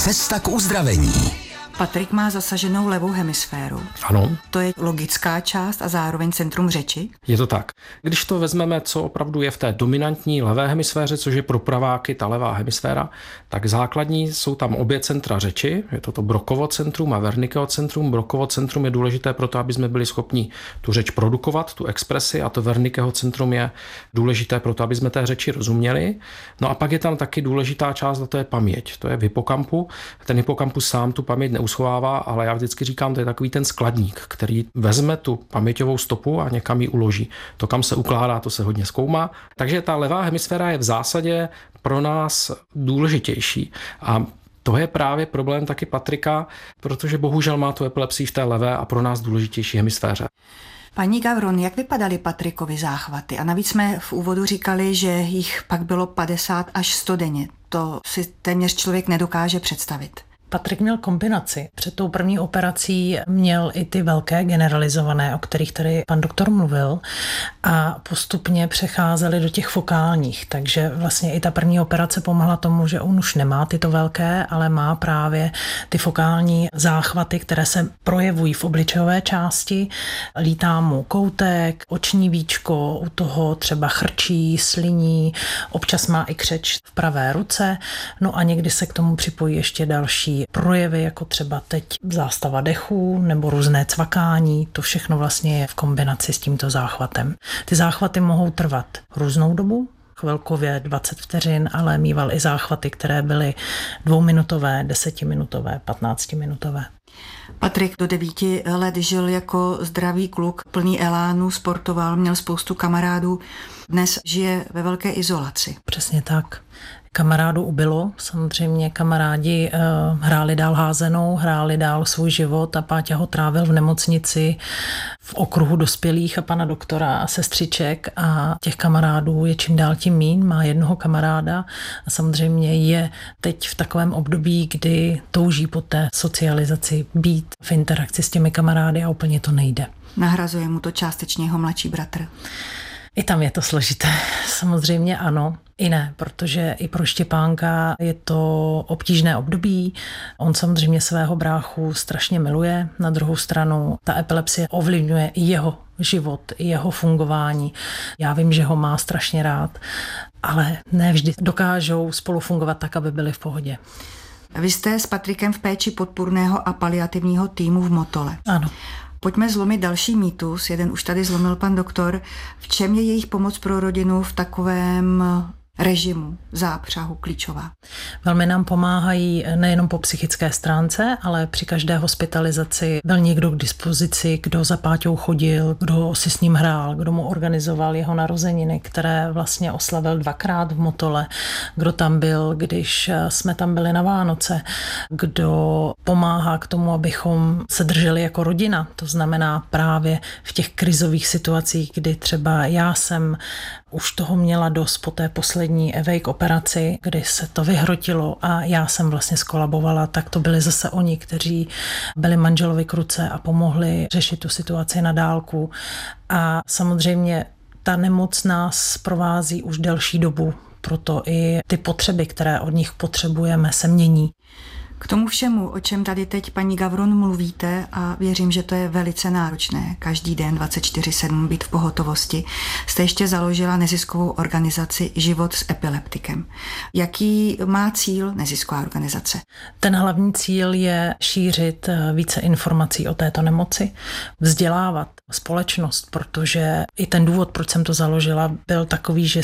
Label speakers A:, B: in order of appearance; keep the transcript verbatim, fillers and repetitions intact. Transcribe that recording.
A: Cesta k uzdravení.
B: Patrik má zasaženou levou hemisféru.
C: Ano.
B: To je logická část a zároveň centrum řeči?
C: Je to tak. Když to vezmeme, co opravdu je v té dominantní levé hemisféře, což je pro praváky ta levá hemisféra, tak základní jsou tam obě centra řeči. Je to to Brokovo centrum a Wernickeho centrum. Brokovo centrum je důležité pro to, aby jsme byli schopni tu řeč produkovat, tu expresi, a to Wernickeho centrum je důležité pro to, aby jsme té řeči rozuměli. No a pak je tam taky důležitá část, a to je paměť. To je v hypokampu. Ten hypokampus sám tu paměť neuschovává, ale já vždycky říkám, to je takový ten skladník, který vezme tu paměťovou stopu a někam ji uloží. To, kam se ukládá, to se hodně zkoumá. Takže ta levá hemisféra je v zásadě pro nás důležitější. A to je právě problém taky Patrika, protože bohužel má tu epilepsii v té levé a pro nás důležitější hemisféře.
B: Paní Gavron, jak vypadaly Patrikovy záchvaty? A navíc jsme v úvodu říkali, že jich pak bylo padesát až sto denně. To si téměř člověk nedokáže představit.
D: Patrik měl kombinaci. Před tou první operací měl i ty velké generalizované, o kterých tady pan doktor mluvil, a postupně přecházeli do těch fokálních. Takže vlastně i ta první operace pomohla tomu, že on už nemá tyto velké, ale má právě ty fokální záchvaty, které se projevují v obličejové části. Lítá mu koutek, oční víčko, u toho třeba chrčí, sliní, občas má i křeč v pravé ruce, no a někdy se k tomu připojí ještě další projevy, jako třeba teď zástava dechu nebo různé cvakání. To všechno vlastně je v kombinaci s tímto záchvatem. Ty záchvaty mohou trvat různou dobu, chvilkově dvacet vteřin, ale mýval i záchvaty, které byly dvouminutové, desetiminutové, patnáctiminutové.
B: Patrik do devíti let žil jako zdravý kluk, plný elánu, sportoval, měl spoustu kamarádů. Dnes žije ve velké izolaci.
D: Přesně tak. Kamarádů ubylo, samozřejmě kamarádi e, hráli dál házenou, hráli dál svůj život a Páťa ho trávil v nemocnici v okruhu dospělých a pana doktora a sestřiček a těch kamarádů je čím dál tím míň, má jednoho kamaráda a samozřejmě je teď v takovém období, kdy touží po té socializaci být v interakci s těmi kamarády a úplně to nejde.
B: Nahrazuje mu to částečně jeho mladší bratr?
D: I tam je to složité. Samozřejmě ano, i ne, protože i pro Štěpánka je to obtížné období. On samozřejmě svého bráchu strašně miluje. Na druhou stranu ta epilepsie ovlivňuje i jeho život, i jeho fungování. Já vím, že ho má strašně rád, ale ne vždy dokážou spolu fungovat tak, aby byli v pohodě.
B: Vy jste s Patrikem v péči podpůrného a paliativního týmu v Motole.
D: Ano.
B: Pojďme zlomit další mýtus, jeden už tady zlomil pan doktor. V čem je jejich pomoc pro rodinu v takovém režimu, zápřahu klíčová?
D: Velmi nám pomáhají nejenom po psychické stránce, ale při každé hospitalizaci byl někdo k dispozici, kdo za Páťou chodil, kdo si s ním hrál, kdo mu organizoval jeho narozeniny, které vlastně oslavil dvakrát v Motole, kdo tam byl, když jsme tam byli na Vánoce, kdo pomáhá k tomu, abychom se drželi jako rodina. To znamená právě v těch krizových situacích, kdy třeba já jsem už toho měla dost po té poslední Wake operaci, kdy se to vyhrotilo a já jsem vlastně skolabovala, tak to byli zase oni, kteří byli manželovi k ruce a pomohli řešit tu situaci na dálku. A samozřejmě ta nemoc nás provází už delší dobu, proto i ty potřeby, které od nich potřebujeme, se mění.
B: K tomu všemu, o čem tady teď paní Gavron mluvíte, a věřím, že to je velice náročné, každý den dvacet čtyři sedm být v pohotovosti, jste ještě založila neziskovou organizaci Život s epileptikem. Jaký má cíl nezisková organizace?
D: Ten hlavní cíl je šířit více informací o této nemoci, vzdělávat společnost, protože i ten důvod, proč jsem to založila, byl takový, že